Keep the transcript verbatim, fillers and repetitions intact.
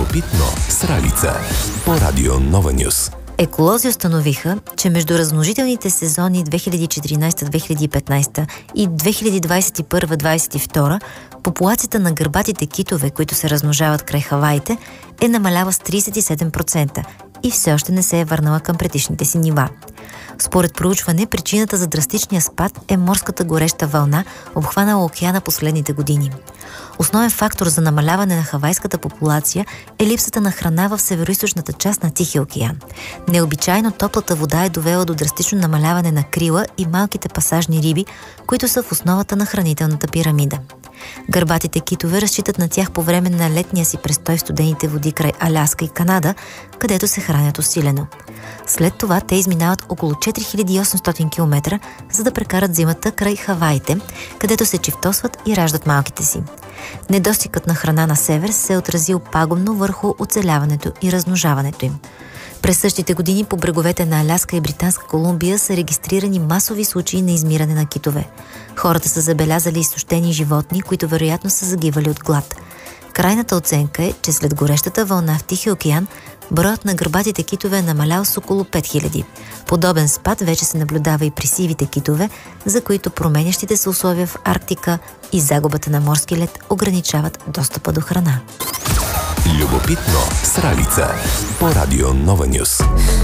Любопитно с Ралица по Радио Нова Нюс. Еколози установиха, че между размножителните сезони две хиляди и четиринадесета - две хиляди и петнадесета и две хиляди двадесет и първа - двадесет и втора популацията на гърбатите китове, които се размножават край Хаваите, е намаляла с тридесет и седем процента и все още не се е върнала към предишните си нива. Според проучване, причината за драстичния спад е морската гореща вълна, обхванала океана последните години. Основен фактор за намаляване на хавайската популация е липсата на храна в североизточната част на Тихия океан. Необичайно топлата вода е довела до драстично намаляване на крила и малките пасажни риби, които са в основата на хранителната пирамида. Гърбатите китове разчитат на тях по време на летния си престой в студените води край Аляска и Канада, където се хранят усилено. След това те изминават около четири хиляди и осемстотин километра, за да прекарат зимата край Хаваите, където се чифтосват и раждат малките си. Недостигът на храна на север се е отразил пагубно върху оцеляването и размножаването им. През същите години по бреговете на Аляска и Британска Колумбия са регистрирани масови случаи на измиране на китове. Хората са забелязали изтощени животни, които вероятно са загивали от глад. Крайната оценка е, че след горещата вълна в Тихия океан, броят на гърбатите китове е намалял с около пет хиляди. Подобен спад вече се наблюдава и при сивите китове, за които променящите се условия в Арктика и загубата на морски лед ограничават достъпа до храна. Любопитно с Ралица по Радио Нова Нюс.